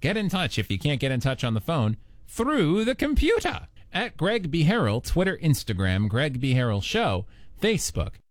Get in touch if you can't get in touch on the phone through the computer. At Greg B. Harrell, Twitter, Instagram, Greg B. Harrell Show, Facebook,